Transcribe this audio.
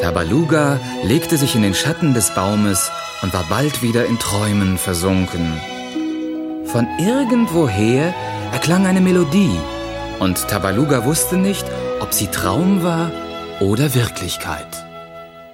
Tabaluga legte sich in den Schatten des Baumes und war bald wieder in Träumen versunken. Von irgendwoher erklang eine Melodie und Tabaluga wusste nicht, ob sie Traum war oder Wirklichkeit.